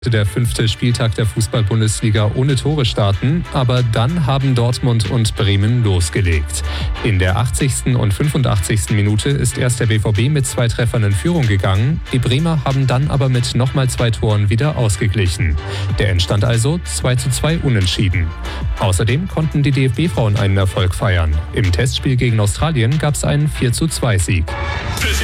Der 5. Spieltag der Fußball-Bundesliga ohne Tore starten, aber dann haben Dortmund und Bremen losgelegt. In der 80. und 85. Minute ist erst der BVB mit 2 Treffern in Führung gegangen. Die Bremer haben dann aber mit nochmal 2 Toren wieder ausgeglichen. Der Endstand also 2:2 unentschieden. Außerdem konnten die DFB-Frauen einen Erfolg feiern. Im Testspiel gegen Australien gab es einen 4:2 Sieg.